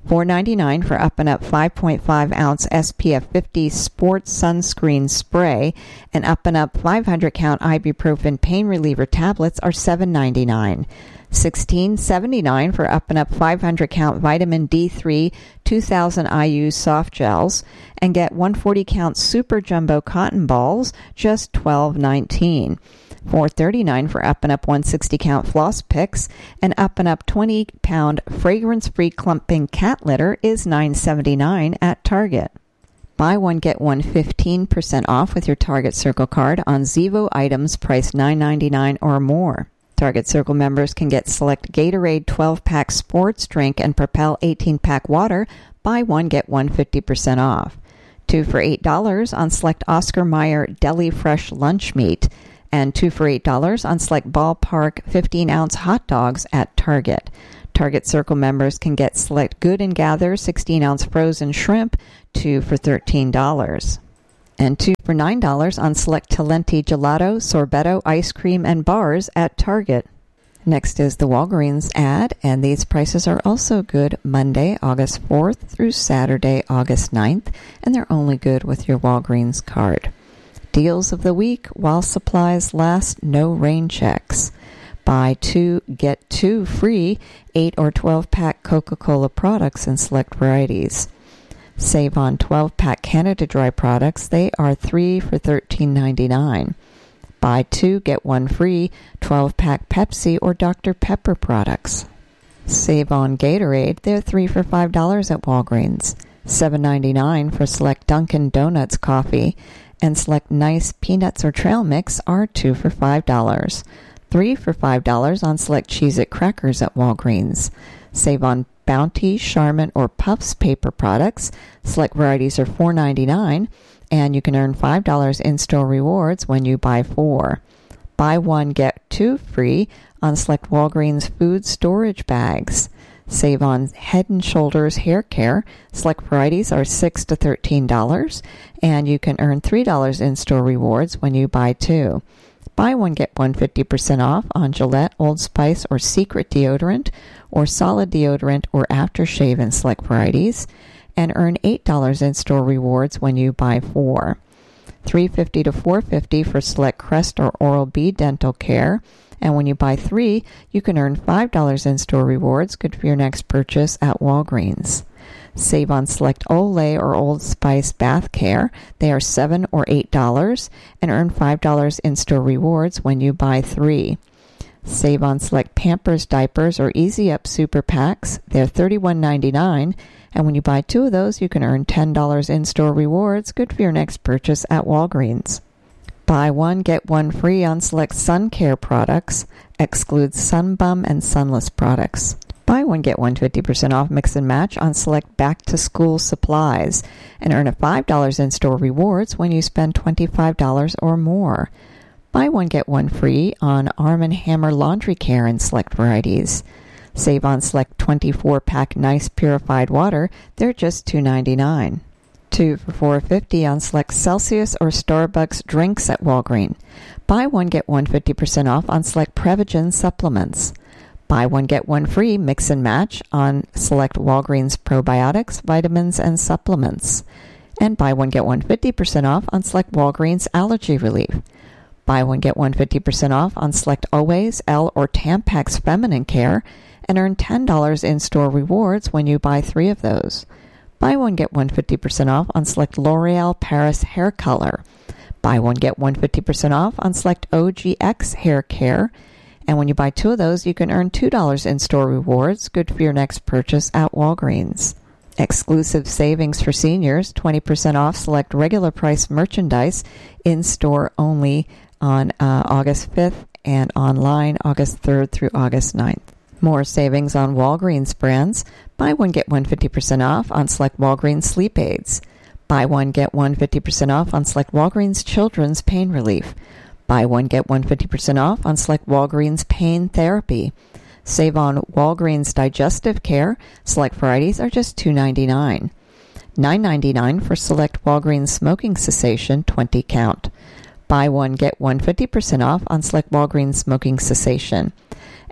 four ninety-nine for Up and Up five point five ounce S P F fifty Sports Sunscreen Spray, and Up and Up five hundred count ibuprofen pain reliever tablets are seven ninety-nine. sixteen seventy-nine for Up and Up five hundred count vitamin D three two thousand I U soft gels, and get one forty count super jumbo cotton balls, just twelve nineteen. four thirty-nine for Up and Up one sixty count floss picks, and Up and Up twenty pound fragrance-free clumping cat litter is nine seventy-nine at Target. Buy one, get one fifteen percent off with your Target Circle card on Zevo items priced nine ninety-nine or more. Target Circle members can get select Gatorade twelve pack sports drink and Propel eighteen pack water. Buy one, get one fifty percent off. Two for eight dollars on select Oscar Mayer Deli Fresh lunch meat, and two for eight dollars on select Ballpark fifteen ounce hot dogs at Target. Target Circle members can get select Good and Gather sixteen ounce frozen shrimp, two for thirteen dollars. And two for nine dollars on select Talenti gelato, sorbetto, ice cream, and bars at Target. Next is the Walgreens ad, and these prices are also good Monday, August fourth through Saturday, August ninth, and they're only good with your Walgreens card. Deals of the week: while supplies last, no rain checks. Buy two, get two free eight or twelve pack Coca-Cola products in select varieties. Save on twelve pack Canada Dry products. They are three for thirteen ninety-nine. Buy two, get one free twelve pack Pepsi or Doctor Pepper products. Save on Gatorade. They're three for five dollars at Walgreens. seven ninety-nine for select Dunkin' Donuts coffee, and select Nice Peanuts or Trail Mix are two for five dollars. three for five dollars on select Cheez-It crackers at Walgreens. Save on Bounty, Charmin, or Puffs paper products. Select varieties are four ninety-nine, and you can earn five dollars in-store rewards when you buy four. Buy one, get two free on select Walgreens food storage bags. Save on Head and Shoulders hair care. Select varieties are six to thirteen dollars, and you can earn three dollars in-store rewards when you buy two. Buy one, get one fifty percent off on Gillette, Old Spice, or Secret deodorant, or solid deodorant or aftershave in select varieties, and earn eight dollars in-store rewards when you buy four. three fifty to four fifty for select Crest or Oral-B dental care, and when you buy three, you can earn five dollars in-store rewards, good for your next purchase at Walgreens. Save on select Olay or Old Spice bath care. They are seven dollars or eight dollars, and earn five dollars in-store rewards when you buy three. Save on select Pampers diapers or Easy Up super packs. They're thirty-one ninety-nine, and when you buy two of those, you can earn ten dollars in-store rewards, good for your next purchase at Walgreens. Buy one, get one free on select sun care products. Excludes Sunbum and Sunless products. Buy one, get one fifty percent off mix and match on select back-to-school supplies, and earn a five dollars in-store rewards when you spend twenty-five dollars or more. Buy one, get one free on Arm and Hammer laundry care in select varieties. Save on select twenty-four pack Nice Purified Water. They're just two ninety-nine. Two for four fifty on select Celsius or Starbucks drinks at Walgreens. Buy one, get one fifty percent off on select Prevagen supplements. Buy one, get one free mix and match on select Walgreens probiotics, vitamins, and supplements. And buy one, get one fifty percent off on select Walgreens allergy relief. Buy one, get one fifty percent off on select Always, L, or Tampax feminine care, and earn ten dollars in-store rewards when you buy three of those. Buy one, get one fifty percent off on select L'Oreal Paris hair color. Buy one, get one fifty percent off on select O G X hair care. And when you buy two of those, you can earn two dollars in-store rewards, good for your next purchase at Walgreens. Exclusive savings for seniors, twenty percent off select regular price merchandise, in-store only on uh, August fifth and online August third through August ninth. More savings on Walgreens brands. Buy one, get one fifty percent off on select Walgreens sleep aids. Buy one, get one fifty percent off on select Walgreens children's pain relief. Buy one, get one fifty percent off on select Walgreens pain therapy. Save on Walgreens digestive care. Select varieties are just two ninety-nine. nine ninety-nine for select Walgreens smoking cessation twenty count. Buy one, get one fifty percent off on select Walgreens smoking cessation.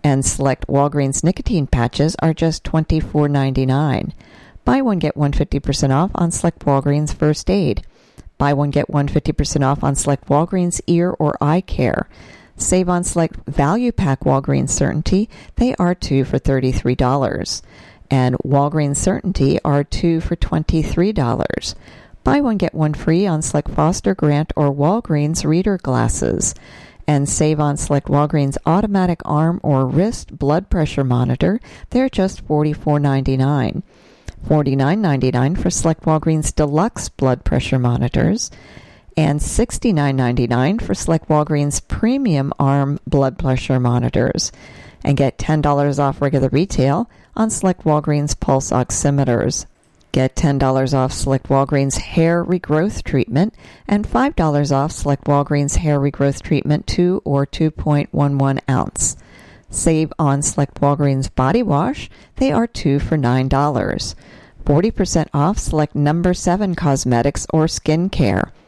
And select Walgreens nicotine patches are just twenty-four ninety-nine. Buy one, get one fifty percent off on select Walgreens First Aid. Buy one, get one fifty percent off on select Walgreens Ear or Eye Care. Save on select Value Pack Walgreens Certainty. They are two for thirty-three dollars. And Walgreens Certainty are two for twenty-three dollars. Buy one, get one free on select Foster Grant or Walgreens Reader Glasses. And save on select Walgreens Automatic Arm or Wrist Blood Pressure Monitor. They're just forty-four ninety-nine. forty-nine ninety-nine for select Walgreens Deluxe Blood Pressure Monitors. And sixty-nine ninety-nine for select Walgreens Premium Arm Blood Pressure Monitors. And get ten dollars off regular retail on select Walgreens Pulse Oximeters. Get ten dollars off select Walgreens Hair Regrowth Treatment and five dollars off select Walgreens Hair Regrowth Treatment two or two point one one ounce. Save on select Walgreens Body Wash. They are two for nine dollars. forty percent off select Number seven Cosmetics or Skin Care.